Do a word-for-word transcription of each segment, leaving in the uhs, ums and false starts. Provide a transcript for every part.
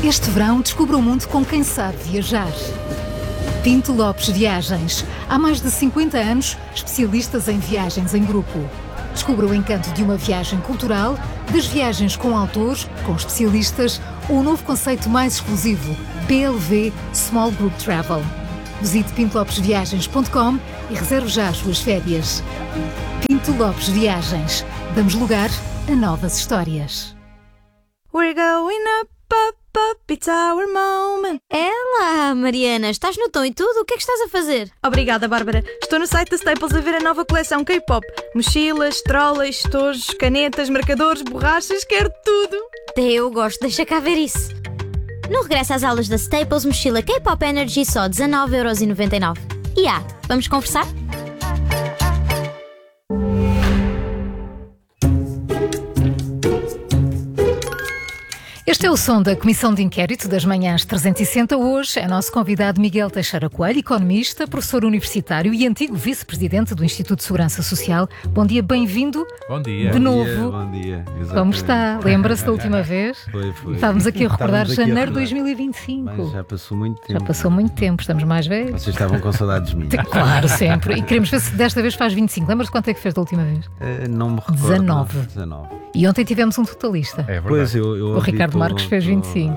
Este verão, descubra o mundo com quem sabe viajar. Pinto Lopes Viagens. Há mais de cinquenta anos, especialistas em viagens em grupo. Descubra o encanto de uma viagem cultural, das viagens com autores, com especialistas, ou o novo conceito mais exclusivo, P L V Small Group Travel. Visite pinto lopes viagens ponto com e reserve já as suas férias. Pinto Lopes Viagens. Damos lugar a novas histórias. We're going up, up, up, it's our moment. Ela, Mariana, estás no tom e tudo? O que é que estás a fazer? Obrigada, Bárbara. Estou no site da Staples a ver a nova coleção K-pop. Mochilas, trolley, estojos, canetas, marcadores, borrachas, quero tudo. Até eu gosto, deixa cá ver isso. No regresso às aulas da Staples, mochila K-pop Energy só dezanove euros e noventa e nove. E ah, vamos conversar? Este é o som da Comissão de Inquérito das Manhãs trezentos e sessenta. Hoje é nosso convidado Miguel Teixeira Coelho, economista, professor universitário e antigo vice-presidente do Instituto de Segurança Social. Bom dia, bem-vindo. Bom dia. De bom novo. Dia, bom dia. Exatamente. Como está? Lembra-se da última vez? Foi, foi. Estávamos aqui a recordar Estávamos aqui janeiro de a dois mil e vinte e cinco. Mas já passou muito tempo. Já passou muito tempo, estamos mais velhos. Vocês estavam com saudades minhas. Claro, sempre. E queremos ver se desta vez faz vinte e cinco. Lembras-te quanto é que fez da última vez? Uh, não me recordo. dezanove. dezanove. E ontem tivemos um totalista. É verdade. Pois, eu, eu o Ricardo tô, Marques fez vinte e cinco.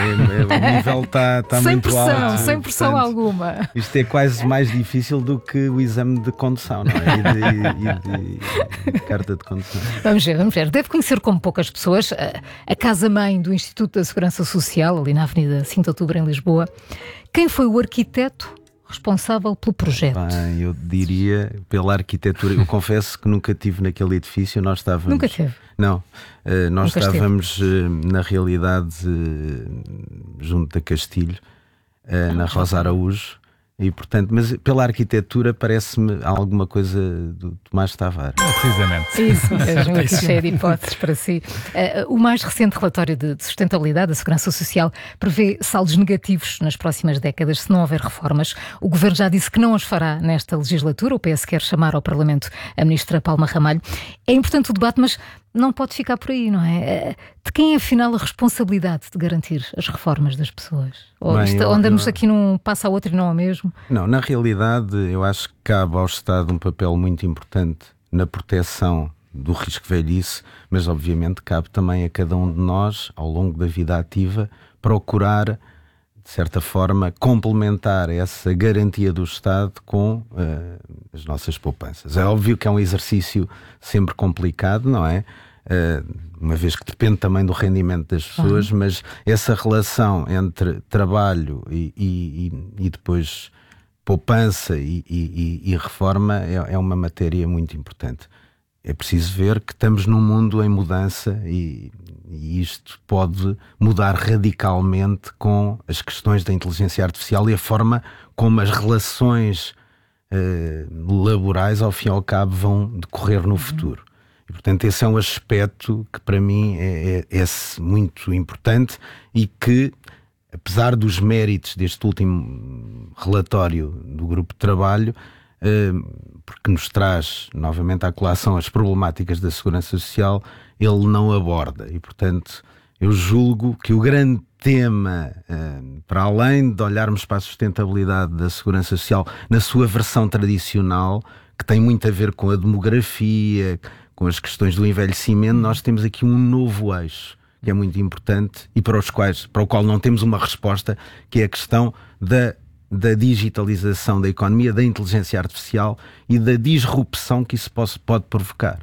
O nível está tá sem muito pressão, alto. sem pressão Portanto, alguma. Isto é quase mais difícil do que o exame de condução, não é? E de, e de, de carta de condução. Vamos ver, vamos ver. Deve conhecer como poucas pessoas a, a casa-mãe do Instituto da Segurança Social, ali na Avenida cinco de Outubro, em Lisboa. Quem foi o arquiteto responsável pelo projeto? Bem, eu diria pela arquitetura. Eu confesso que nunca estive naquele edifício. Nós estávamos. Nunca teve? Não. Uh, nós Nunca estávamos, uh, na realidade, uh, junto da Castilho, uh, na Rosa Araújo. E, portanto, mas pela arquitetura parece-me alguma coisa do Tomás Tavares. Precisamente. Isso mesmo, aqui cheio de hipóteses para si. Uh, o mais recente relatório de, de sustentabilidade da Segurança Social prevê saldos negativos nas próximas décadas se não houver reformas. O Governo já disse que não as fará nesta legislatura. O P S quer chamar ao Parlamento a Ministra Palma Ramalho. É importante o debate, mas não pode ficar por aí, não é? De quem é, afinal, a responsabilidade de garantir as reformas das pessoas? Ou Bem, isto, eu, andamos eu... aqui num passa ao outro e não ao mesmo? Não, na realidade, eu acho que cabe ao Estado um papel muito importante na proteção do risco de velhice, mas obviamente cabe também a cada um de nós, ao longo da vida ativa, procurar, de certa forma, complementar essa garantia do Estado com uh, as nossas poupanças. É óbvio que é um exercício sempre complicado, não é? Uh, uma vez que depende também do rendimento das pessoas, uhum. Mas essa relação entre trabalho e, e, e depois poupança e, e, e reforma é, é uma matéria muito importante. É preciso ver que estamos num mundo em mudança e, e isto pode mudar radicalmente com as questões da inteligência artificial e a forma como as relações eh, laborais, ao fim e ao cabo, vão decorrer no futuro. E, portanto, esse é um aspecto que para mim é, é, é muito importante e que, apesar dos méritos deste último relatório do grupo de trabalho, porque nos traz novamente à colação as problemáticas da segurança social, ele não aborda. E, portanto, eu julgo que o grande tema, para além de olharmos para a sustentabilidade da segurança social na sua versão tradicional, que tem muito a ver com a demografia, com as questões do envelhecimento, nós temos aqui um novo eixo que é muito importante e para, os quais, para o qual não temos uma resposta, que é a questão da da digitalização da economia, da inteligência artificial e da disrupção que isso pode, pode provocar.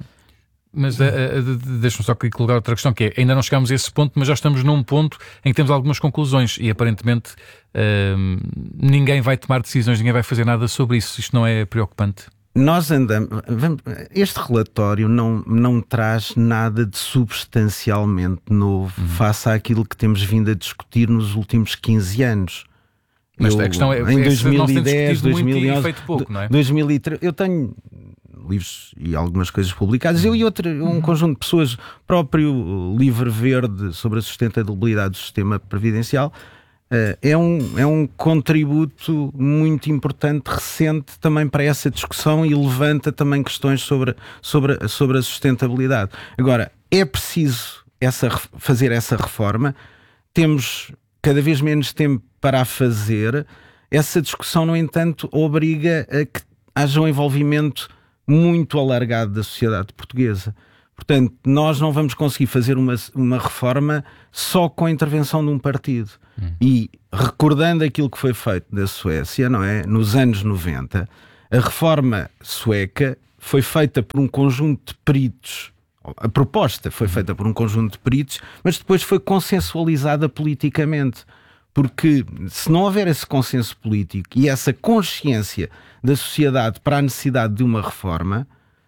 Mas uh, uh, deixa-me só aqui colocar outra questão, que é, ainda não chegámos a esse ponto, mas já estamos num ponto em que temos algumas conclusões e aparentemente uh, ninguém vai tomar decisões, ninguém vai fazer nada sobre isso. Isto não é preocupante? Nós andamos... Vamos, este relatório não, não traz nada de substancialmente novo uhum. face àquilo que temos vindo a discutir nos últimos quinze anos. Mas eu, a questão é, em dois mil e dez, dois mil e onze, e feito pouco, não é? dois mil e treze, eu tenho livros e algumas coisas publicadas, eu e outro, um uhum. conjunto de pessoas, próprio livro verde sobre a sustentabilidade do sistema previdencial, uh, é, um, é um contributo muito importante, recente também para essa discussão e levanta também questões sobre, sobre, sobre a sustentabilidade. Agora, é preciso essa, fazer essa reforma. temos cada vez menos tempo para a fazer. Essa discussão, no entanto, obriga a que haja um envolvimento muito alargado da sociedade portuguesa. Portanto, nós não vamos conseguir fazer uma, uma reforma só com a intervenção de um partido. Hum. E recordando aquilo que foi feito da Suécia, não é? Nos anos noventa, a reforma sueca foi feita por um conjunto de peritos. A proposta foi feita por um conjunto de peritos, mas depois foi consensualizada politicamente. Porque se não houver esse consenso político e essa consciência da sociedade para a necessidade de uma reforma,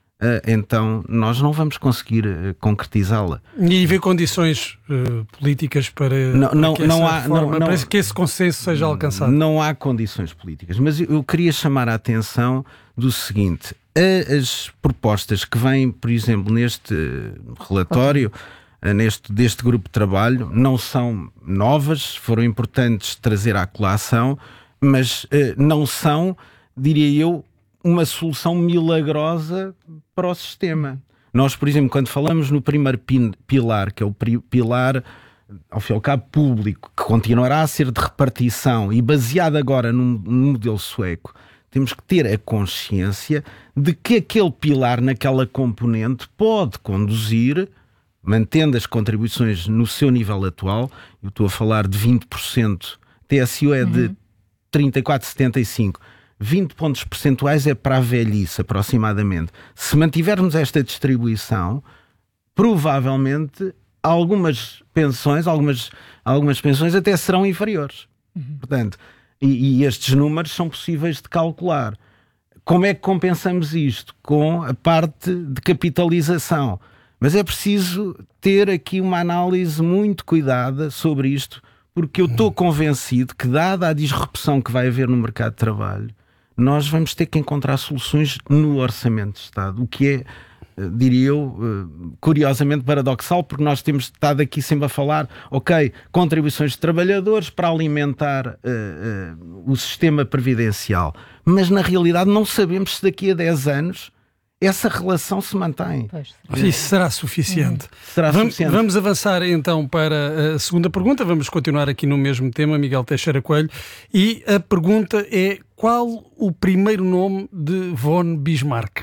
então nós não vamos conseguir concretizá-la. E haver condições uh, políticas para, não, não, para que, não essa há, reforma, não, para não, que esse consenso seja alcançado. Não há condições políticas, mas eu queria chamar a atenção do seguinte: as propostas que vêm, por exemplo, neste relatório, neste, deste grupo de trabalho, não são novas, foram importantes trazer à colação, mas uh, não são, diria eu, uma solução milagrosa para o sistema. Nós, por exemplo, quando falamos no primeiro pilar, que é o pilar, ao fim e ao cabo, público, que continuará a ser de repartição e baseado agora num, num modelo sueco, temos que ter a consciência de que aquele pilar, naquela componente, pode conduzir, mantendo as contribuições no seu nível atual, eu estou a falar de vinte por cento, T S U é de uhum. trinta e quatro vírgula setenta e cinco, vinte pontos percentuais é para a velhice, aproximadamente. Se mantivermos esta distribuição, provavelmente algumas pensões, algumas, algumas pensões até serão inferiores. Uhum. Portanto, e, e estes números são possíveis de calcular. Como é que compensamos isto? Com a parte de capitalização. Mas é preciso ter aqui uma análise muito cuidada sobre isto, porque eu estou convencido que, dada a disrupção que vai haver no mercado de trabalho, nós vamos ter que encontrar soluções no Orçamento de Estado, o que é, diria eu, curiosamente paradoxal, porque nós temos estado aqui sempre a falar, ok, contribuições de trabalhadores para alimentar uh, uh, o sistema previdencial, mas na realidade não sabemos se daqui a dez anos essa relação se mantém. Isso será suficiente. Será vamos, suficiente. Vamos avançar então para a segunda pergunta. Vamos continuar aqui no mesmo tema, Miguel Teixeira Coelho. E a pergunta é: qual o primeiro nome de von Bismarck?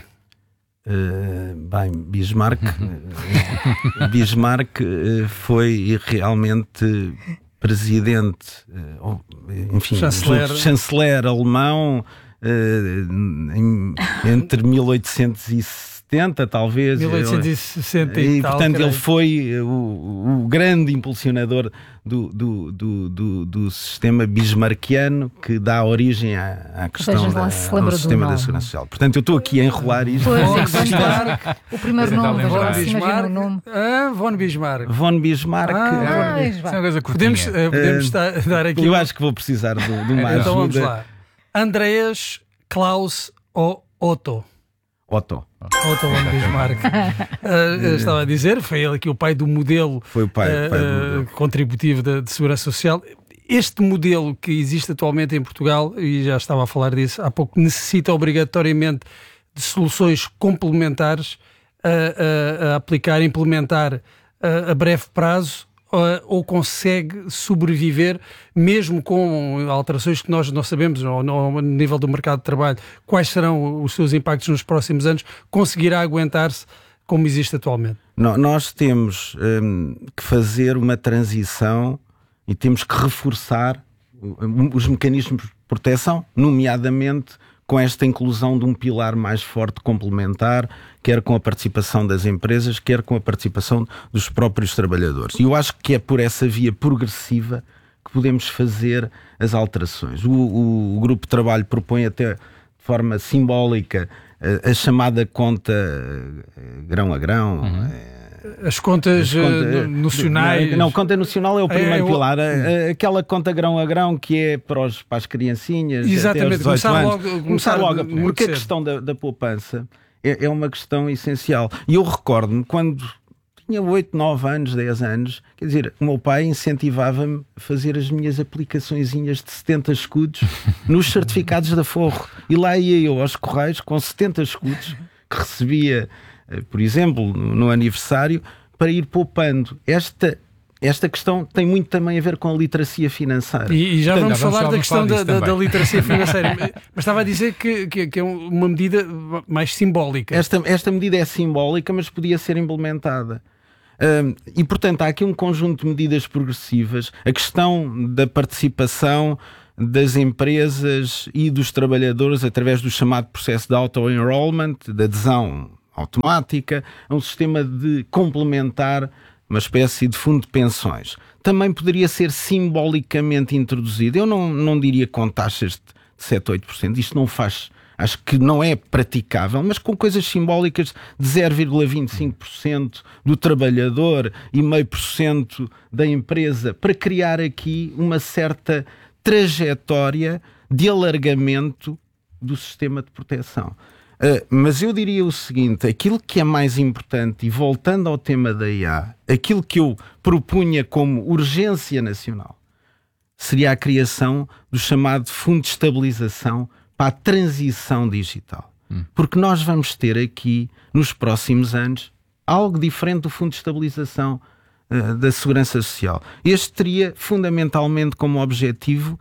Uh, bem, Bismarck, Bismarck uh, foi realmente presidente, uh, enfim, chanceler, chanceler alemão. Uh, em, entre mil oitocentos e setenta, talvez. mil oitocentos e sessenta e, e tal, portanto, creio. ele foi o, o grande impulsionador do, do, do, do, do sistema bismarckiano, que dá origem à, à questão da, ao sistema da segurança social. Portanto, eu estou aqui a enrolar isto. Pois, Bismarck. O primeiro nome, von se imagina o nome. Ah, von Bismarck. Von Bismarck. Ah, ah, é uma coisa podemos, uh, podemos uh, dar aqui. Eu acho que vou precisar de, de uma então ajuda. Vamos lá. Andreas, Klaus ou Otto? Otto. Otto von Bismarck. uh, estava a dizer, foi ele aqui o pai do modelo, foi o pai, uh, pai do modelo. contributivo de, de segurança social. Este modelo que existe atualmente em Portugal, e já estava a falar disso há pouco, necessita obrigatoriamente de soluções complementares a, a, a aplicar, implementar a, a breve prazo, ou consegue sobreviver mesmo com alterações que nós não sabemos no, no nível do mercado de trabalho, quais serão os seus impactos nos próximos anos, conseguirá aguentar-se como existe atualmente? Não, nós temos hum, que fazer uma transição e temos que reforçar os mecanismos de proteção, nomeadamente com esta inclusão de um pilar mais forte complementar, quer com a participação das empresas, quer com a participação dos próprios trabalhadores. E eu acho que é por essa via progressiva que podemos fazer as alterações. O, o, o grupo de trabalho propõe até de forma simbólica a, a chamada conta grão a grão. Uhum. As contas, As contas nocionais. Não, não, conta nocional é o primeiro é, é, pilar. É, aquela conta grão a grão que é para, os, para as criancinhas. Exatamente, até aos começar anos. logo. Começar logo porque cedo. A questão da, da poupança é, é uma questão essencial. E eu recordo-me quando tinha oito, nove anos, dez anos, quer dizer, o meu pai incentivava-me a fazer as minhas aplicaçõezinhas de setenta escudos nos certificados da Forro. E lá ia eu aos Correios com setenta escudos que recebia, por exemplo, no aniversário, para ir poupando. Esta, esta questão tem muito também a ver com a literacia financeira. E, e já Portanto, vamos já vamos falar falar da questão da, da, da também. literacia financeira. Mas estava a dizer que, que, que é uma medida mais simbólica. Esta, esta medida é simbólica, mas podia ser implementada. Um, e, portanto, há aqui um conjunto de medidas progressivas. A questão da participação das empresas e dos trabalhadores através do chamado processo de auto-enrollment, de adesão automática, a um sistema de complementar, uma espécie de fundo de pensões. Também poderia ser simbolicamente introduzido. Eu não, não diria com taxas de sete, oito por cento. Isto não faz... Acho que não é praticável, mas com coisas simbólicas de zero vírgula vinte e cinco por cento do trabalhador e zero vírgula cinco por cento da empresa, para criar aqui uma certa trajetória de alargamento do sistema de proteção. Uh, mas eu diria o seguinte, aquilo que é mais importante, e voltando ao tema da I A, aquilo que eu propunha como urgência nacional, seria a criação do chamado Fundo de Estabilização para a Transição Digital. Hum. Porque nós vamos ter aqui, nos próximos anos, algo diferente do Fundo de Estabilização uh, da Segurança Social. Este teria, fundamentalmente, como objetivo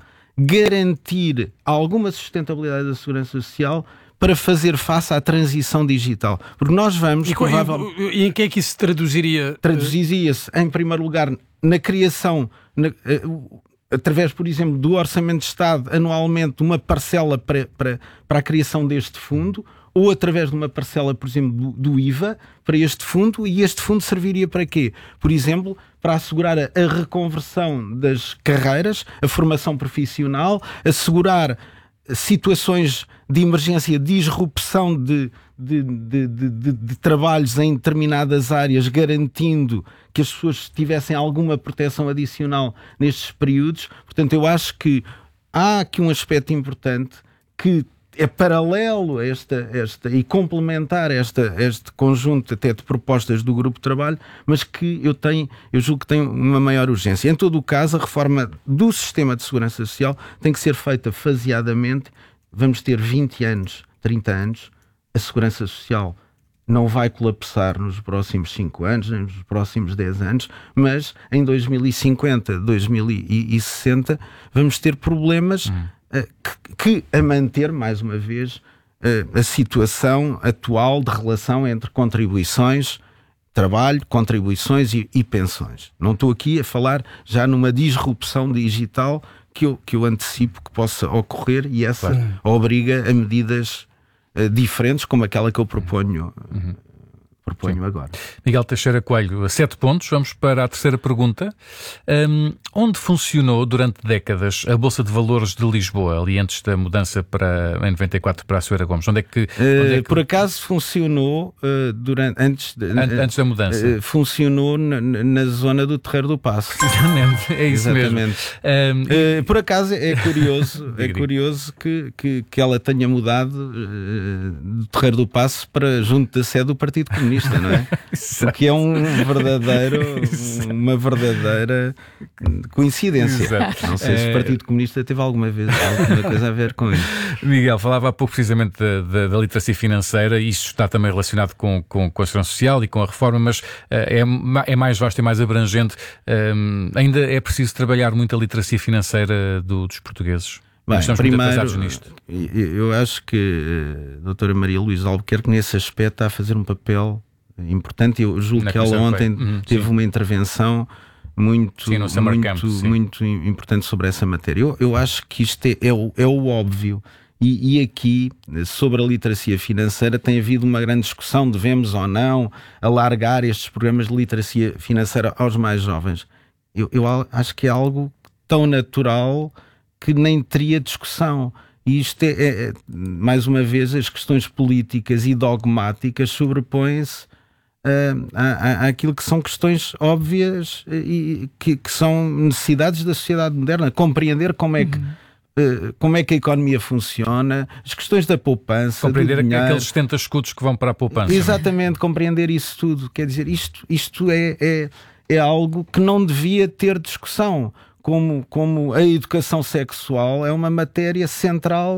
garantir alguma sustentabilidade da Segurança Social para fazer face à transição digital. Porque nós vamos... E, provavelmente... e em que é que isso se traduziria? Traduziria-se, em primeiro lugar, na criação... Na, uh, através, por exemplo, do Orçamento de Estado, anualmente, uma parcela para, para, para a criação deste fundo, ou através de uma parcela, por exemplo, do, do I V A, para este fundo, e este fundo serviria para quê? Por exemplo, para assegurar a, a reconversão das carreiras, a formação profissional, assegurar situações de emergência, disrupção de, de, de, de, de, de trabalhos em determinadas áreas, garantindo que as pessoas tivessem alguma proteção adicional nestes períodos. Portanto, eu acho que há aqui um aspecto importante que é paralelo a esta, esta e complementar esta, este conjunto até de propostas do Grupo de Trabalho, mas que eu, tenho, eu julgo que tem uma maior urgência. Em todo o caso, a reforma do sistema de segurança social tem que ser feita faseadamente. Vamos ter vinte anos, trinta anos, a segurança social não vai colapsar nos próximos cinco anos, nem nos próximos dez anos, mas em dois mil e cinquenta, dois mil e sessenta vamos ter problemas hum. uh, que, que a manter, mais uma vez, uh, a situação atual de relação entre contribuições, trabalho, contribuições e, e pensões. Não estou aqui a falar já numa disrupção digital que eu, que eu antecipo que possa ocorrer, e essa claro. obriga a medidas uh, diferentes, como aquela que eu proponho, uh, uhum. proponho agora. Miguel Teixeira Coelho, a sete pontos. Vamos para a terceira pergunta. Um, onde funcionou durante décadas a Bolsa de Valores de Lisboa, ali antes da mudança para, em noventa e quatro para a Soeira Gomes? Onde é que, onde é que... Uh, por acaso funcionou uh, durante, antes, de, An antes da mudança? Uh, funcionou na, na zona do Terreiro do Paço. Exatamente, é isso Exatamente. mesmo. Um, uh, por acaso é curioso, é curioso que, que, que ela tenha mudado uh, do Terreiro do Paço para junto da sede do Partido Comunista, não é? Porque é um verdadeiro, uma verdadeira coincidência. Exato. Não sei se o Partido Comunista teve alguma vez alguma coisa a ver com isso. Miguel, falava há pouco precisamente da, da, da literacia financeira, e isto está também relacionado com, com, com a segurança social e com a reforma, mas uh, é, é mais vasto e mais abrangente. Um, ainda é preciso trabalhar muito a literacia financeira do, dos portugueses? Bem, primeiro, nisto. Eu acho que a doutora Maria Luísa Albuquerque, nesse aspecto, está a fazer um papel importante. Eu julgo Na que ela ontem uhum, teve sim. uma intervenção muito, sim, muito, Camp, muito importante sobre essa matéria. Eu, eu acho que isto é, é, o, é o óbvio. E, e aqui, sobre a literacia financeira, tem havido uma grande discussão: devemos ou não alargar estes programas de literacia financeira aos mais jovens. Eu, eu acho que é algo tão natural que nem teria discussão. E isto é, é, mais uma vez, as questões políticas e dogmáticas sobrepõem-se uh, à, àquilo que são questões óbvias e que, que são necessidades da sociedade moderna. Compreender como é que uhum. uh, como é que a economia funciona, as questões da poupança, compreender aqueles setenta escudos que vão para a poupança. Exatamente, compreender isso tudo. Quer dizer, isto, isto é, é, é algo que não devia ter discussão. Como, como a educação sexual é uma matéria central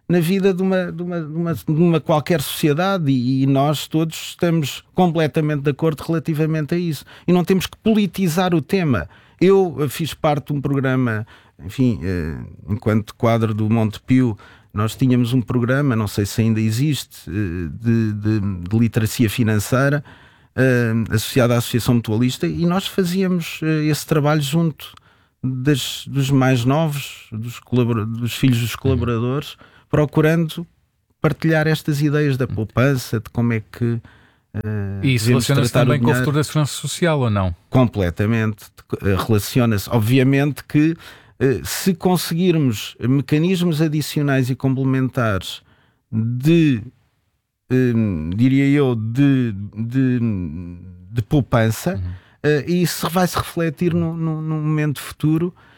na vida de uma, de uma, de uma, de uma qualquer sociedade, e, e nós todos estamos completamente de acordo relativamente a isso. E não temos que politizar o tema. Eu fiz parte de um programa, enfim, eh, enquanto quadro do Montepio, nós tínhamos um programa, não sei se ainda existe, eh, de, de, de literacia financeira, eh, associado à Associação Mutualista, e nós fazíamos eh, esse trabalho junto das, dos mais novos, dos, dos filhos dos colaboradores, procurando partilhar estas ideias da poupança, de como é que uh, e isso relaciona-se também com o futuro da segurança social, ou não? Completamente. Uh, relaciona-se. Obviamente que uh, se conseguirmos mecanismos adicionais e complementares de, uh, diria eu, de, de, de poupança, uhum. uh, isso vai-se refletir no, no, no momento futuro